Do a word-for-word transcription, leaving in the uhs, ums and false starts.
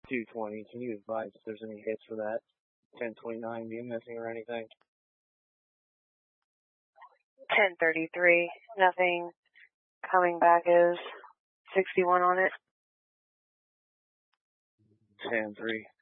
two twenty. Can you advise if there's any hits for that ten twenty-nine being missing or anything? ten thirty-three. Nothing. Coming back is sixty-one on it. ten three.